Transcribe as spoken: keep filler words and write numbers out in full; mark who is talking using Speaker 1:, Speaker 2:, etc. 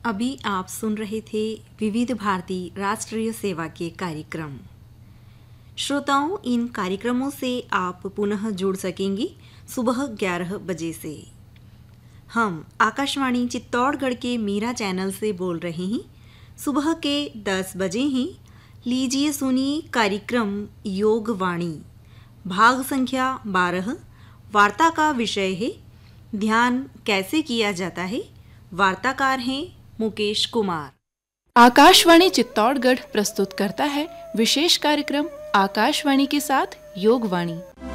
Speaker 1: अभी आप सुन रहे थे विविध भारती राष्ट्रीय सेवा के कार्यक्रम। श्रोताओं, इन कार्यक्रमों से आप पुनः जुड़ सकेंगे सुबह ग्यारह बजे से। हम आकाशवाणी चित्तौड़गढ़ के मीरा चैनल से बोल रहे हैं। सुबह के दस बजे ही लीजिए सुनिए कार्यक्रम योग वाणी, भाग संख्या बारह। वार्ता का विषय है ध्यान कैसे किया जाता है। वार्ताकार हैं मुकेश कुमार।
Speaker 2: आकाशवाणी चित्तौड़गढ़ प्रस्तुत करता है विशेष कार्यक्रम आकाशवाणी के साथ योग वाणी।